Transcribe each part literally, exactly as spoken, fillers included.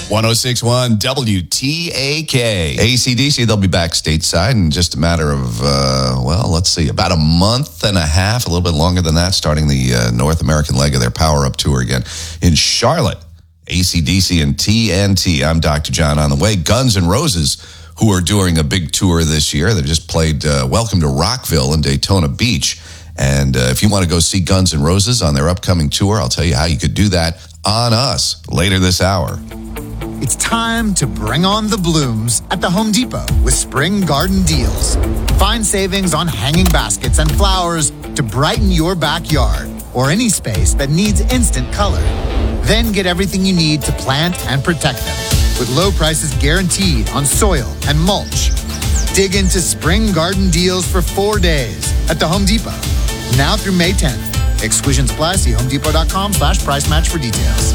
one oh six point one W T A K. A C D C, they'll be back stateside in just a matter of, uh, well, let's see, about a month and a half, a little bit longer than that, starting the uh, North American leg of their Power Up Tour again in Charlotte. A C D C and T N T. I'm Doctor John on the way. Guns N' Roses, who are doing a big tour this year. They just played uh, Welcome to Rockville in Daytona Beach. And uh, if you want to go see Guns N' Roses on their upcoming tour, I'll tell you how you could do that on us later this hour. It's time to bring on the blooms at the Home Depot with spring garden deals. Find savings on hanging baskets and flowers to brighten your backyard or any space that needs instant color. Then get everything you need to plant and protect them with low prices guaranteed on soil and mulch. Dig into spring garden deals for four days at the Home Depot. Now through May tenth. Exclusions apply. See homedepot.com slash price match for details.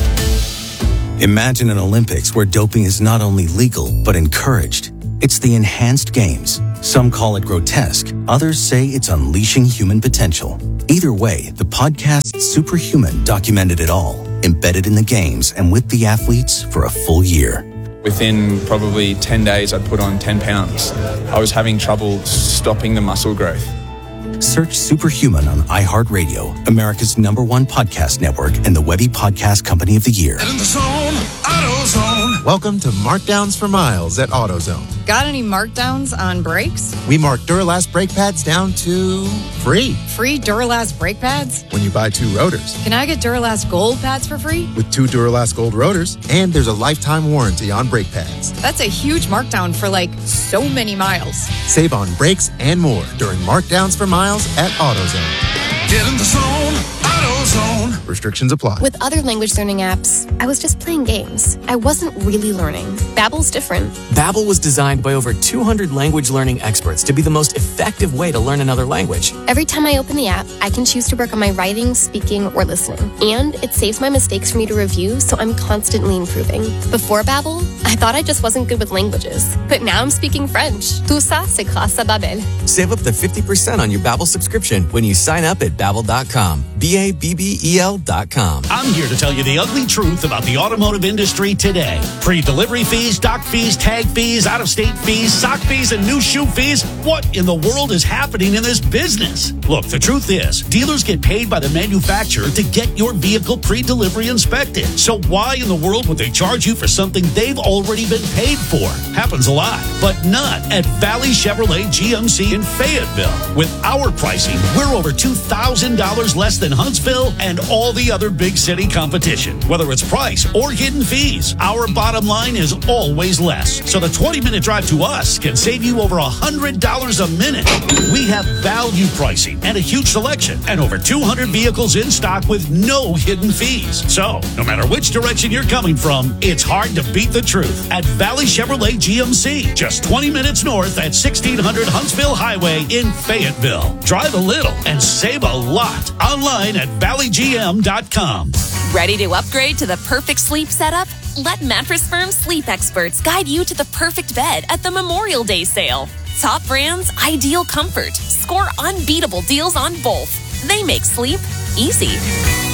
Imagine an Olympics where doping is not only legal, but encouraged. It's the Enhanced Games. Some call it grotesque. Others say it's unleashing human potential. Either way, the podcast Superhuman documented it all, embedded in the games and with the athletes for a full year. Within probably ten days, I'd put on ten pounds. I was having trouble stopping the muscle growth. Search Superhuman on iHeartRadio, America's number one podcast network, and the Webby Podcast Company of the Year. In the zone, AutoZone. Welcome to Markdowns for Miles at AutoZone. Got any markdowns on brakes? We mark Duralast brake pads down to free. Free Duralast brake pads? When you buy two rotors. Can I get Duralast Gold pads for free? With two Duralast Gold rotors, and there's a lifetime warranty on brake pads. That's a huge markdown for like so many miles. Save on brakes and more during Markdowns for Miles at AutoZone. Get in the zone, AutoZone. Restrictions apply. With other language learning apps, I was just playing games. I wasn't really learning. Babbel's different. Babbel was designed by over two hundred language learning experts to be the most effective way to learn another language. Every time I open the app, I can choose to work on my writing, speaking, or listening. And it saves my mistakes for me to review, so I'm constantly improving. Before Babbel, I thought I just wasn't good with languages. But now I'm speaking French. Tout ça, c'est grâce à Babbel. Save up to fifty percent on your Babbel subscription when you sign up at babbel dot com. B A B B E L dot com. I'm here to tell you the ugly truth about the automotive industry today. Pre-delivery fees, dock fees, tag fees, out-of-state fees, sock fees, and new shoe fees. What in the world is happening in this business? Look, the truth is, dealers get paid by the manufacturer to get your vehicle pre-delivery inspected. So why in the world would they charge you for something they've already been paid for? Happens a lot, but not at Valley Chevrolet G M C in Fayetteville. With our pricing, we're over two thousand dollars less than Huntsville and all the other big city competition. Whether it's price or hidden fees, our bottom line is always less. So the twenty-minute drive to us can save you over one hundred dollars a minute. We have value pricing and a huge selection and over two hundred vehicles in stock with no hidden fees. So no matter which direction you're coming from, it's hard to beat the truth at Valley Chevrolet G M C. Just twenty minutes north at sixteen hundred Huntsville Highway in Fayetteville. Drive a little and save a lot. Online at valley g m dot com. Ready to upgrade to the perfect sleep setup? Let Mattress Firm sleep experts guide you to the perfect bed at the Memorial Day sale. Top brands, ideal comfort. Score unbeatable deals on both. They make sleep easy.